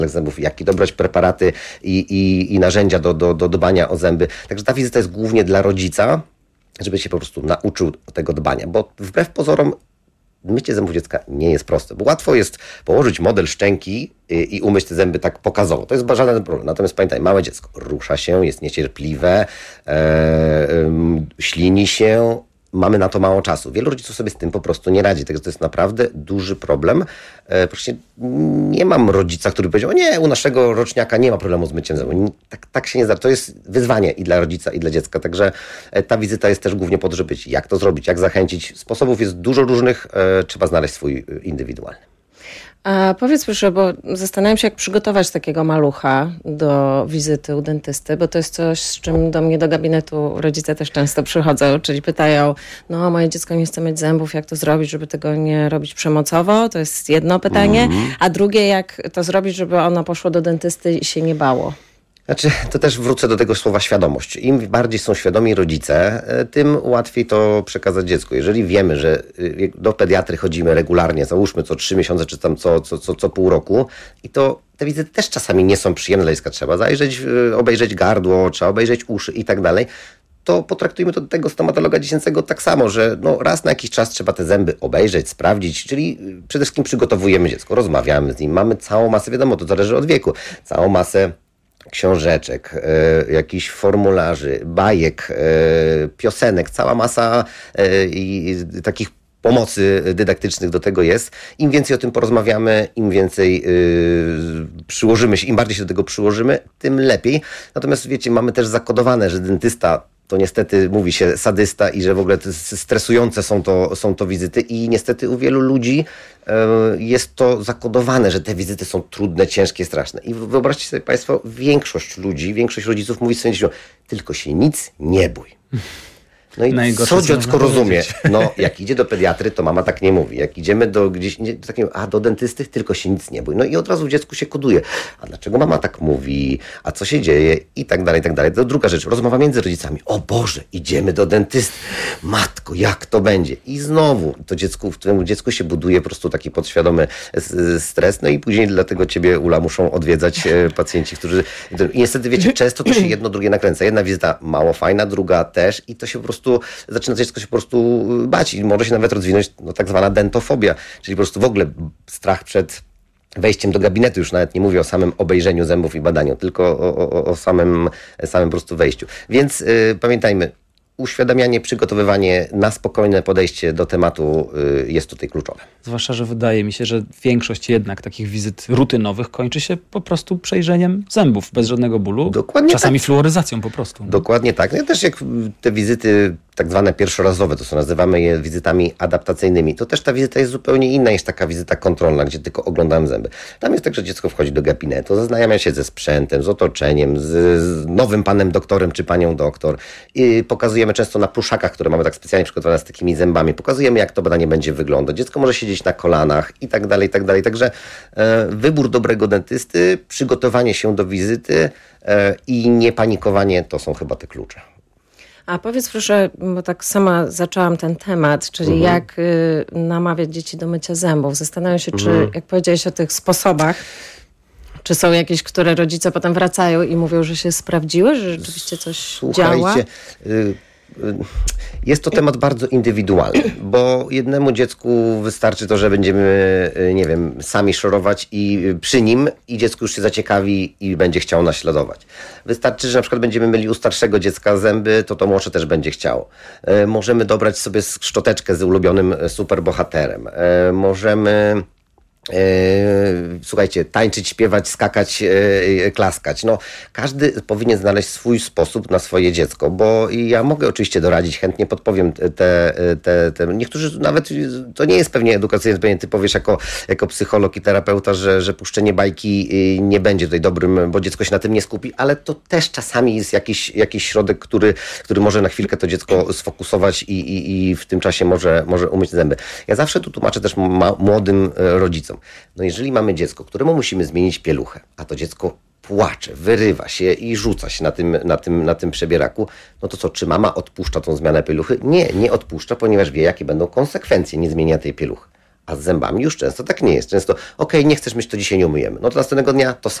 zębów, jak i dobrać preparaty i narzędzia do dbania o zęby. Także ta wizyta jest głównie dla rodzica, żeby się po prostu nauczył tego dbania, bo wbrew pozorom mycie zębów dziecka nie jest proste, bo łatwo jest położyć model szczęki i umyć te zęby tak pokazowo. To jest żaden problem. Natomiast pamiętaj, małe dziecko rusza się, jest niecierpliwe, ślini się, mamy na to mało czasu. Wielu rodziców sobie z tym po prostu nie radzi. Także to jest naprawdę duży problem. Proszę, nie mam rodzica, który powiedział, nie, u naszego roczniaka nie ma problemu z myciem zębów. Tak się nie zdarza. To jest wyzwanie i dla rodzica, i dla dziecka. Także ta wizyta jest też głównie po to, żeby być. Jak to zrobić, jak zachęcić. Sposobów jest dużo różnych. Trzeba znaleźć swój indywidualny. A powiedz proszę, bo zastanawiam się, jak przygotować takiego malucha do wizyty u dentysty, bo to jest coś, z czym do mnie do gabinetu rodzice też często przychodzą, czyli pytają, no moje dziecko nie chce myć zębów, jak to zrobić, żeby tego nie robić przemocowo? To jest jedno pytanie. A drugie, jak to zrobić, żeby ono poszło do dentysty i się nie bało? Znaczy, to też wrócę do tego słowa świadomość. Im bardziej są świadomi rodzice, tym łatwiej to przekazać dziecku. Jeżeli wiemy, że do pediatry chodzimy regularnie, załóżmy co 3 miesiące, czy tam co pół roku, i to te wizyty też czasami nie są przyjemne dla dziecka. Trzeba zajrzeć, obejrzeć gardło, trzeba obejrzeć uszy i tak dalej. To potraktujmy to do tego stomatologa dziecięcego tak samo, że raz na jakiś czas trzeba te zęby obejrzeć, sprawdzić, czyli przede wszystkim przygotowujemy dziecko, rozmawiamy z nim, mamy całą masę, wiadomo, to zależy od wieku, całą masę książeczek, jakichś formularzy, bajek, piosenek, cała masa takich pomocy dydaktycznych do tego jest. Im więcej o tym porozmawiamy, im więcej przyłożymy się, im bardziej się do tego przyłożymy, tym lepiej. Natomiast wiecie, mamy też zakodowane, że dentysta to niestety mówi się sadysta i że w ogóle stresujące są to wizyty i niestety u wielu ludzi jest to zakodowane, że te wizyty są trudne, ciężkie, straszne. I wyobraźcie sobie Państwo, większość rodziców mówi swoim dzieciom, tylko się nic nie bój. No i co dziecko rozumie? No, jak idzie do pediatry, to mama tak nie mówi. Jak idziemy do gdzieś, do dentysty, tylko się nic nie bój. No i od razu w dziecku się koduje. A dlaczego mama tak mówi? A co się dzieje? I tak dalej, i tak dalej. To druga rzecz. Rozmowa między rodzicami. O Boże, idziemy do dentysty. Matko, jak to będzie? I znowu w któremu dziecku się buduje po prostu taki podświadomy stres. No i później dlatego ciebie, Ula, muszą odwiedzać pacjenci, którzy... I niestety, wiecie, często to się jedno drugie nakręca. Jedna wizyta mało fajna, druga też. I to się po prostu zaczyna dziecko się po prostu bać i może się nawet rozwinąć tak zwana dentofobia, czyli po prostu w ogóle strach przed wejściem do gabinetu, już nawet nie mówię o samym obejrzeniu zębów i badaniu, tylko o samym po prostu wejściu. Więc pamiętajmy, uświadamianie, przygotowywanie na spokojne podejście do tematu jest tutaj kluczowe. Zwłaszcza, że wydaje mi się, że większość jednak takich wizyt rutynowych kończy się po prostu przejrzeniem zębów bez żadnego bólu. Dokładnie czasami tak. Fluoryzacją po prostu. Dokładnie tak. No i też jak te wizyty tak zwane pierwszorazowe, to są, nazywamy je wizytami adaptacyjnymi, to też ta wizyta jest zupełnie inna niż taka wizyta kontrolna, gdzie tylko oglądam zęby. Tam jest tak, że dziecko wchodzi do gabinetu, zaznajomia się ze sprzętem, z otoczeniem, z nowym panem doktorem czy panią doktor. I pokazujemy często na pluszakach, które mamy tak specjalnie przygotowane z takimi zębami. Pokazujemy, jak to badanie będzie wyglądać. Dziecko może siedzieć na kolanach i tak dalej, i tak dalej. Także wybór dobrego dentysty, przygotowanie się do wizyty i nie panikowanie to są chyba te klucze. A powiedz proszę, bo tak sama zaczęłam ten temat, czyli jak namawiać dzieci do mycia zębów. Zastanawiam się, czy jak powiedziałeś o tych sposobach, czy są jakieś, które rodzice potem wracają i mówią, że się sprawdziły, że rzeczywiście coś działa? Jest to temat bardzo indywidualny, bo jednemu dziecku wystarczy to, że będziemy, nie wiem, sami szorować i przy nim i dziecko już się zaciekawi i będzie chciało naśladować. Wystarczy, że na przykład będziemy myli u starszego dziecka zęby, to młodsze też będzie chciało. Możemy dobrać sobie szczoteczkę z ulubionym superbohaterem. Możemy... słuchajcie, tańczyć, śpiewać, skakać, klaskać. No, każdy powinien znaleźć swój sposób na swoje dziecko, bo ja mogę oczywiście doradzić, chętnie podpowiem niektórzy nawet, to nie jest pewnie edukacyjne, pewnie ty powiesz jako psycholog i terapeuta, że puszczenie bajki nie będzie tutaj dobrym, bo dziecko się na tym nie skupi, ale to też czasami jest jakiś środek, który może na chwilkę to dziecko sfokusować i w tym czasie może umyć zęby. Ja zawsze tu tłumaczę też młodym rodzicom. No jeżeli mamy dziecko, któremu musimy zmienić pieluchę, a to dziecko płacze, wyrywa się i rzuca się na tym przebieraku, no to co, czy mama odpuszcza tą zmianę pieluchy? Nie odpuszcza, ponieważ wie, jakie będą konsekwencje niezmienienia tej pieluchy. A z zębami już często tak nie jest. Często, okej, nie chcesz myć, to dzisiaj nie umyjemy. No to następnego dnia to